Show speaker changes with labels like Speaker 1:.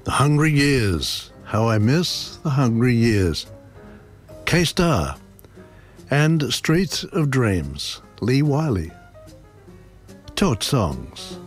Speaker 1: The Hungry Years, How I Miss the Hungry Years. K-Star and Street of Dreams, Lee Wiley. Torch Songs.